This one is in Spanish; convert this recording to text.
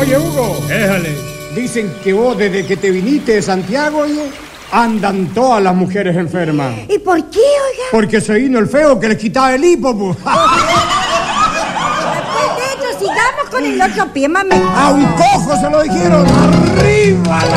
Oye, Hugo. Déjale. Dicen que vos, desde que te viniste de Santiago, andan todas las mujeres enfermas. ¿Y por qué, oiga? Porque se vino el feo que les quitaba el hipo, pues. Después de ello, sigamos con el otro pie, mami. A un cojo se lo dijeron. ¡Arriba!